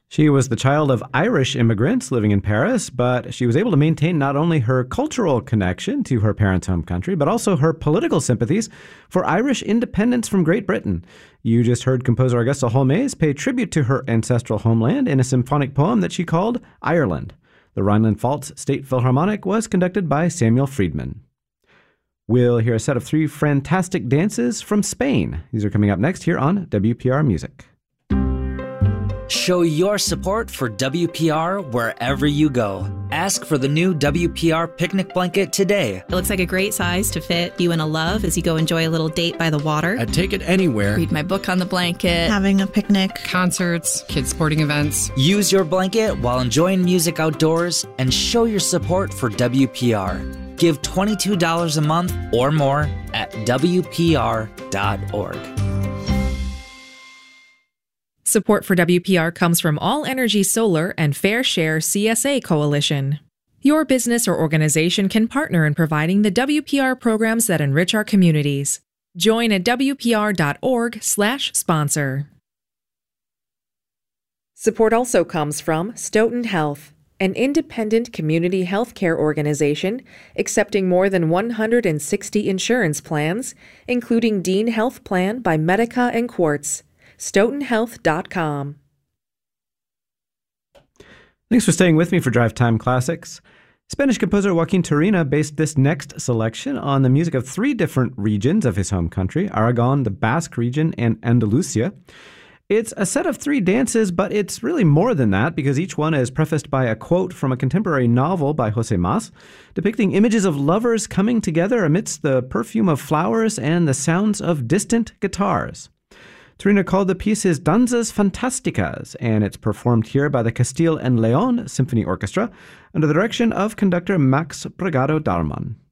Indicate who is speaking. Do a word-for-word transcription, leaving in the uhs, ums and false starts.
Speaker 1: She was the child of Irish immigrants living in Paris, but she was able to maintain not only her cultural connection to her parents' home country, but also her political sympathies for Irish independence from Great Britain. You just heard composer Augusta Holmes pay tribute to her ancestral homeland in a symphonic poem that she called Ireland. The Rhineland-Pfalz State Philharmonic was conducted by Samuel Friedman. We'll hear a set of three fantastic dances from Spain. These are coming up next here on W P R Music.
Speaker 2: Show your support for W P R wherever you go. Ask for the new W P R picnic blanket today.
Speaker 3: It looks like a great size to fit you and a love as you go enjoy a little date by the water.
Speaker 4: I'd take it anywhere.
Speaker 5: Read my book on the blanket.
Speaker 6: Having a picnic.
Speaker 7: Concerts, kids' sporting events.
Speaker 2: Use your blanket while enjoying music outdoors and show your support for W P R. Give twenty-two dollars a month or more at W P R dot org.
Speaker 8: Support for W P R comes from All Energy Solar and Fair Share C S A Coalition. Your business or organization can partner in providing the W P R programs that enrich our communities. Join at W P R dot org slash sponsor. Support also comes from Stoughton Health, an independent community healthcare organization accepting more than one hundred sixty insurance plans, including Dean Health Plan by Medica and Quartz. Stoughton Health dot com.
Speaker 1: Thanks for staying with me for Drive Time Classics. Spanish composer Joaquin Turina based this next selection on the music of three different regions of his home country, Aragon, the Basque region, and Andalusia. It's a set of three dances, but it's really more than that because each one is prefaced by a quote from a contemporary novel by José Mas, depicting images of lovers coming together amidst the perfume of flowers and the sounds of distant guitars. Turina called the piece his Danzas Fantásticas, and it's performed here by the Castile and León Symphony Orchestra under the direction of conductor Max Bragado Darman.